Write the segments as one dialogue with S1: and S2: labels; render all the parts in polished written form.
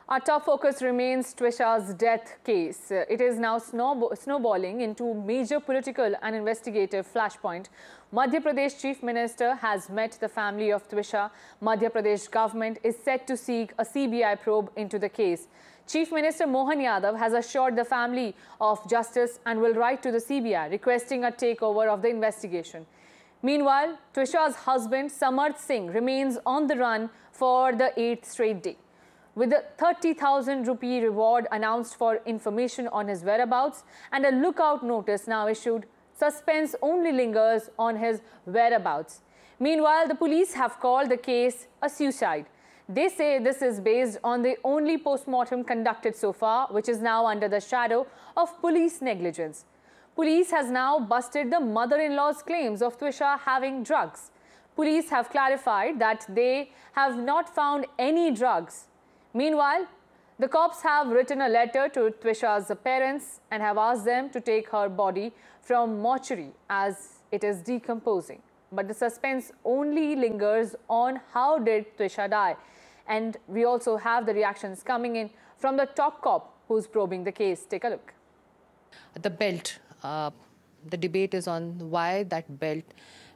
S1: Our top focus remains Twisha's death case. It is now snowballing into major political and investigative flashpoint. Madhya Pradesh Chief Minister has met the family of Twisha. Madhya Pradesh government is set to seek a CBI probe into the case. Chief Minister Mohan Yadav has assured the family of justice and will write to the CBI requesting a takeover of the investigation. Meanwhile, Twisha's husband Samarth Singh remains on the run for the 8th straight day. With a 30,000 rupee reward announced for information on his whereabouts and a lookout notice now issued, suspense only lingers on his whereabouts. Meanwhile, the police have called the case a suicide. They say this is based on the only post-mortem conducted so far, which is now under the shadow of police negligence. Police has now busted the mother-in-law's claims of Twisha having drugs. Police have clarified that they have not found any drugs. Meanwhile, the cops have written a letter to Twisha's parents and have asked them to take her body from mortuary as it is decomposing. But the suspense only lingers on how did Twisha die. And we also have the reactions coming in from the top cop who's probing the case. Take a look.
S2: The belt. The debate is on why that belt,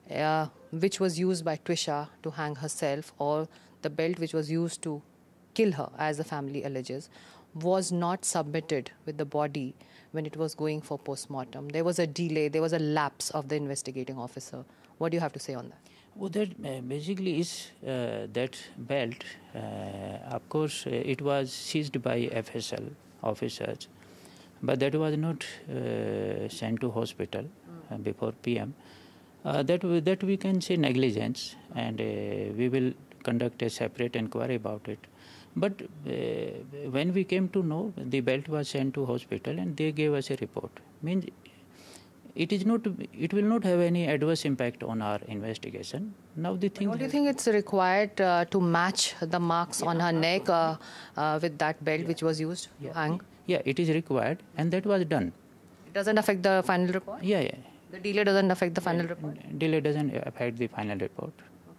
S2: which was used by Twisha to hang herself, or the belt which was used to kill her, as the family alleges, was not submitted with the body when it was going for post-mortem. There was a delay, there was a lapse of the investigating officer. What do you have to say on that?
S3: Well, that basically is that belt, of course, it was seized by FSL officers, but that was not sent to hospital before PM. That we can say negligence, and we will conduct a separate inquiry about it. But when we came to know, the belt was sent to hospital and they gave us a report. Means it will not have any adverse impact on our investigation. Now the thing.
S2: Don't you think it's required to match the marks on her neck with that belt which was used to hang?
S3: Yeah, it is required, and that was done.
S2: It doesn't affect the final report?
S3: Yeah.
S2: The delay doesn't affect the final report?
S3: Delay doesn't affect the final report.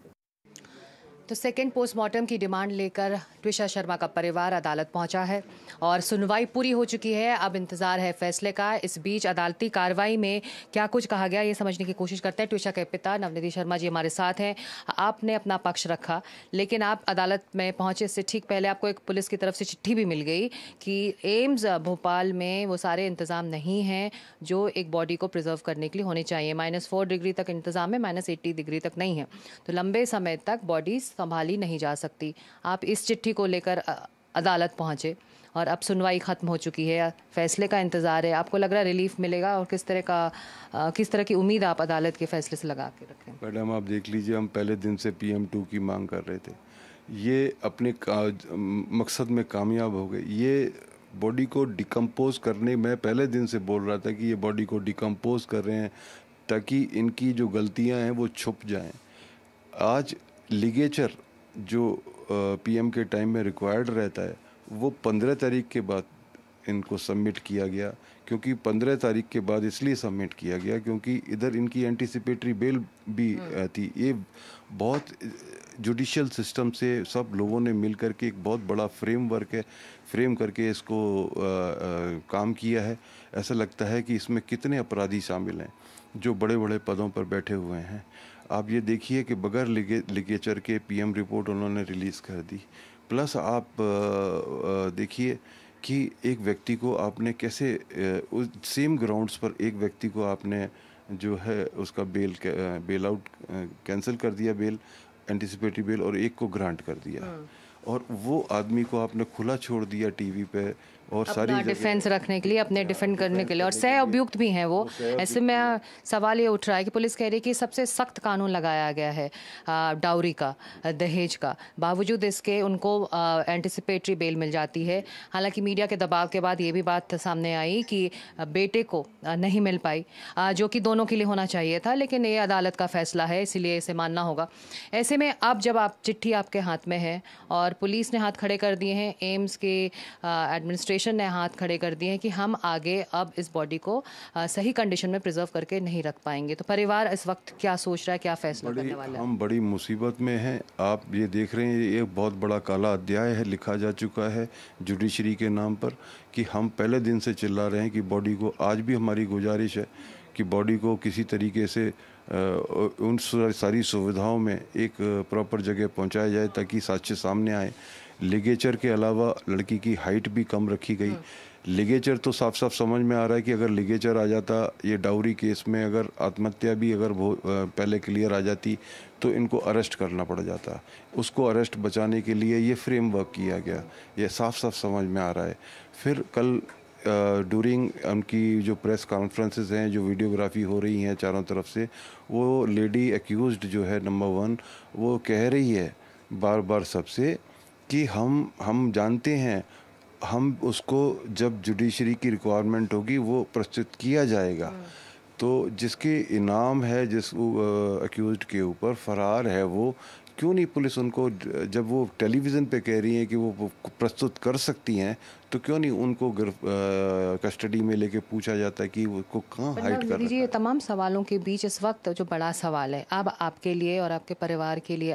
S2: तो second postmortem की demand लेकर ट्विशा शर्मा का परिवार अदालत पहुंचा है और सुनवाई पूरी हो चुकी है। अब इंतजार है फैसले का। इस बीच अदालती कार्रवाई में क्या कुछ कहा गया ये समझने की कोशिश करते हैं। ट्विशा के पिता नवनिधि शर्मा जी हमारे साथ हैं। आपने अपना पक्ष रखा, लेकिन आप अदालत में पहुंचे इससे ठीक पहले आपको एक पुलिस की तरफ से चिट्ठी भी मिल गई कि एम्स भोपाल में वो सारे इंतज़ाम नहीं हैं जो एक बॉडी को प्रिजर्व करने के लिए होने चाहिए। -4 डिग्री तक इंतज़ाम है, -80 डिग्री तक नहीं है, तो लंबे समय तक बॉडी संभाली नहीं जा सकती। आप इस चिट्ठी को लेकर अदालत पहुंचे और अब सुनवाई खत्म हो चुकी है, फैसले का इंतज़ार है। आपको लग रहा है रिलीफ मिलेगा और किस तरह की उम्मीद आप अदालत के फैसले से लगा के रखें?
S4: मैडम, आप देख लीजिए, हम पहले दिन से PM2 की मांग कर रहे थे। ये अपने मकसद में कामयाब हो गए। ये बॉडी को डिकम्पोज करने में पहले दिन से बोल रहा था कि ये बॉडी को डिकम्पोज कर रहे हैं ताकि इनकी जो गलतियां हैं वो छुप जाएं। आज लिगेचर जो PM के टाइम में रिक्वायर्ड रहता है वो 15 तारीख के बाद इनको सबमिट किया गया, क्योंकि 15 तारीख के बाद इसलिए सबमिट किया गया क्योंकि इधर इनकी एंटीसिपेटरी बेल भी थी। ये बहुत जुडिशियल सिस्टम से सब लोगों ने मिल करके एक बहुत बड़ा फ्रेम करके इसको काम किया है। ऐसा लगता है कि इसमें कितने अपराधी शामिल हैं जो बड़े बड़े पदों पर बैठे हुए हैं। आप ये देखिए कि बगैर लिगेचर के PM रिपोर्ट उन्होंने रिलीज़ कर दी। प्लस आप देखिए कि एक व्यक्ति को आपने कैसे उस सेम ग्राउंड्स पर एक व्यक्ति को आपने जो है उसका बेल आउट कैंसिल कर दिया, बेल एंटिसिपेटरी बेल, और एक को ग्रांट कर दिया, और वो आदमी को आपने खुला छोड़ दिया टीवी पे और सारी
S2: डिफेंस रखने के लिए, अपने डिफेंड करने के लिए, और सह अभियुक्त भी हैं वो। ऐसे में सवाल ये उठ रहा है कि पुलिस कह रही है कि सबसे सख्त कानून लगाया गया है डाउरी का, दहेज का, बावजूद इसके उनको एंटिसिपेटरी बेल मिल जाती है। हालांकि मीडिया के दबाव के बाद ये भी बात सामने आई कि बेटे को नहीं मिल पाई, जो कि दोनों के लिए होना चाहिए था, लेकिन ये अदालत का फैसला है, इसीलिए इसे मानना होगा। ऐसे में अब जब आप चिट्ठी आपके हाथ में है और पुलिस ने हाथ खड़े कर दिए हैं, एम्स के एडमिनिस्ट्रेशन इमिग्रेशन ने हाथ खड़े कर दिए हैं कि हम आगे अब इस बॉडी को सही कंडीशन में प्रिजर्व करके नहीं रख पाएंगे। तो परिवार इस वक्त क्या सोच रहा है, क्या फैसला करने वाला है?
S4: हम बड़ी मुसीबत में हैं। आप ये देख रहे हैं, ये एक बहुत बड़ा काला अध्याय है लिखा जा चुका है जुडिशरी के नाम पर, कि हम पहले दिन से चिल्ला रहे हैं कि बॉडी को, आज भी हमारी गुजारिश है कि बॉडी को किसी तरीके से उन सारी सुविधाओं में एक प्रॉपर जगह पहुंचाया जाए ताकि साक्ष्य सामने आए। लिगेचर के अलावा लड़की की हाइट भी कम रखी गई। लिगेचर तो साफ साफ समझ में आ रहा है कि अगर लिगेचर आ जाता, ये डाउरी केस में अगर आत्महत्या भी अगर पहले क्लियर आ जाती तो इनको अरेस्ट करना पड़ जाता। उसको अरेस्ट बचाने के लिए ये फ्रेमवर्क किया गया, ये साफ साफ समझ में आ रहा है। फिर कल ड्यूरिंग उनकी जो प्रेस कॉन्फ्रेंसेस हैं, जो वीडियोग्राफी हो रही हैं चारों तरफ से, वो लेडी एक्यूज्ड जो है नंबर 1, वो कह रही है बार बार सबसे कि हम जानते हैं, हम उसको जब जुडिशरी की रिक्वायरमेंट होगी वो प्रस्तुत किया जाएगा। तो जिसके इनाम है, जिस एक्यूज्ड के ऊपर फरार है, वो क्यों नहीं पुलिस उनको, जब वो टेलीविज़न पे कह रही हैं कि वो प्रस्तुत कर सकती हैं, तो क्यों नहीं उनको कस्टडी में लेके पूछा जाता है कि उसको कहाँ हाइड कर रखा है?
S2: ये तमाम सवालों के बीच इस वक्त जो बड़ा सवाल है अब आपके लिए और आपके परिवार के लिए